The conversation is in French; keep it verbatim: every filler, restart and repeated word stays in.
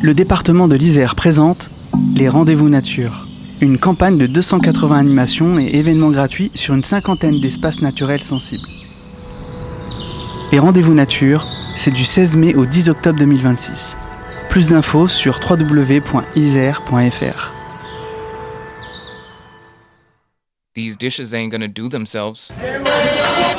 Le département de l'Isère présente les Rendez-vous Nature, une campagne de deux cent quatre-vingts animations et événements gratuits sur une cinquantaine d'espaces naturels sensibles. Les Rendez-vous Nature, c'est du seize mai au dix octobre deux mille vingt-six. Plus d'infos sur w w w point isère point f r. These dishes ain't gonna do themselves.